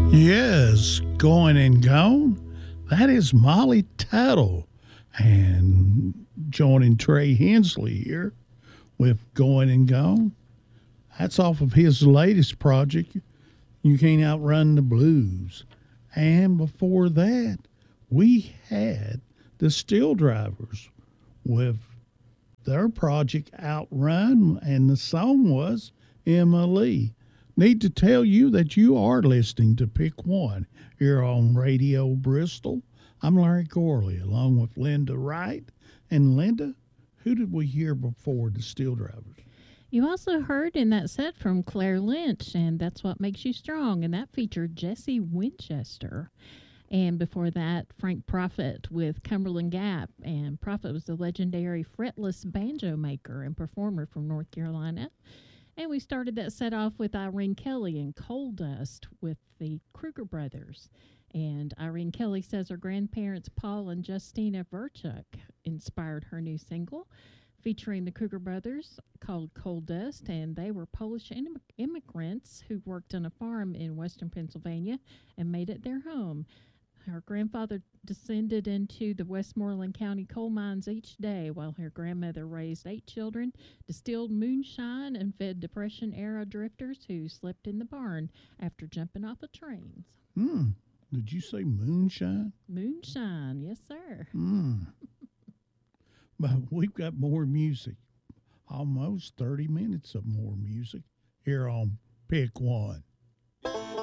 Yes, going and gone. That is Molly Tuttle and joining Trey Hensley here with Going and Gone. That's off of his latest project, You Can't Outrun the Blues. And before that, we had the Still Drivers with their project Outrun, and the song was Emma Lee. Need to tell you that you are listening to Pick One here on Radio Bristol. I'm Larry Gorley, along with Linda Wright. And Linda, who did we hear before the Steel Drivers? You also heard in that set from Claire Lynch, and That's What Makes You Strong, and that featured Jesse Winchester. And before that, Frank Prophet with Cumberland Gap. And Prophet was the legendary fretless banjo maker and performer from North Carolina. And we started that set off with Irene Kelly and Coal Dust with the Kruger Brothers. And Irene Kelly says her grandparents, Paul and Justina Verchuk, inspired her new single featuring the Kruger Brothers called Coal Dust. And they were Polish immigrants who worked on a farm in western Pennsylvania and made it their home. Her grandfather descended into the Westmoreland County coal mines each day while her grandmother raised 8 children, distilled moonshine, and fed Depression-era drifters who slept in the barn after jumping off of trains. Did you say moonshine? Moonshine, yes, sir. But we've got more music. Almost 30 minutes of more music here on Pick One.